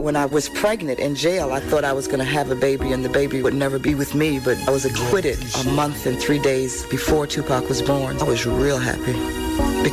When I was pregnant in jail, I thought I was going to have a baby and the baby would never be with me, but I was acquitted a month and 3 days before Tupac was born. I was real happy